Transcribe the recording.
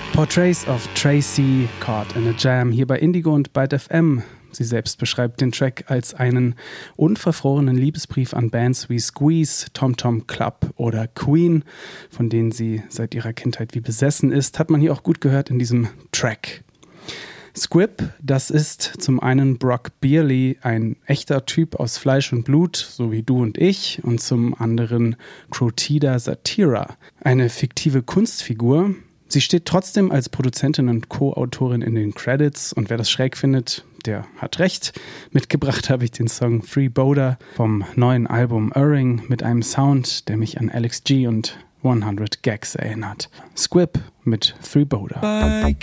Portraits of Tracy Caught in a Jam hier bei Indigo und Byte FM. Sie selbst beschreibt den Track als einen unverfrorenen Liebesbrief an Bands wie Squeeze, Tom Tom Club oder Queen, von denen sie seit ihrer Kindheit wie besessen ist, hat man hier auch gut gehört in diesem Track. Squib, das ist zum einen Brock Beerley, ein echter Typ aus Fleisch und Blut, so wie du und ich, und zum anderen Crotida Satira, eine fiktive Kunstfigur. Sie steht trotzdem als Produzentin und Co-Autorin in den Credits und wer das schräg findet, der hat recht. Mitgebracht habe ich den Song Free Boda vom neuen Album Erring mit einem Sound, der mich an Alex G und 100 Gags erinnert. Squib mit Free Boda.